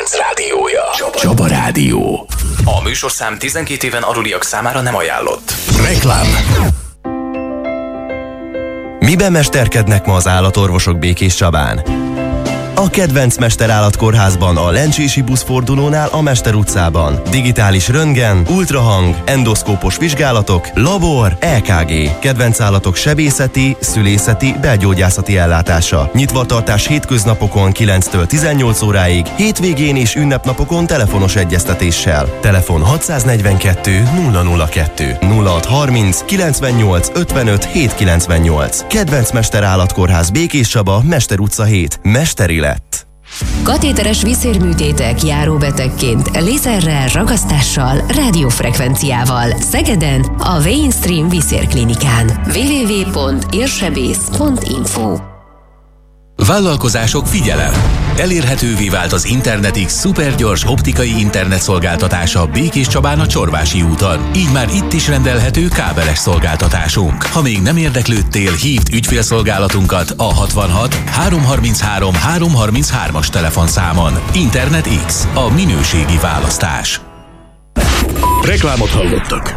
kedvenc rádiója. Csaba Rádió. A műsorszám 12 éven aluliak számára nem ajánlott. Reklám. Miben mesterkednek ma az állatorvosok Békés Csabán? A kedvenc Mesterállatkórházban, a Lencsési buszfordulónál a Mester utcában. Digitális röntgen, ultrahang, endoszkópos vizsgálatok, labor, EKG. Kedvenc állatok sebészeti, szülészeti, belgyógyászati ellátása. Nyitva tartás hétköznapokon 9-től 18 óráig, hétvégén és ünnepnapokon telefonos egyeztetéssel. Telefon 642 002 0630 98 55 798. Kedvenc Mesterállatkórház Békés Csaba, Mester utca 7. Mesteri lett. Katéteres vízérműtétek járóbetegként, lézerrel, ragasztással, rádiófrekvenciával. Szegeden a Mainstream Vízérklinikán. www.érsebész.info. Vállalkozások, figyelem! Elérhetővé vált az Internetix szupergyors optikai internetszolgáltatása Békés Csabán a Csorvási úton. Így már itt is rendelhető kábeles szolgáltatásunk. Ha még nem érdeklődtél, hívd ügyfélszolgálatunkat a 66 333 333-as telefonszámon. Internetix, a minőségi választás. Reklámot hallottak.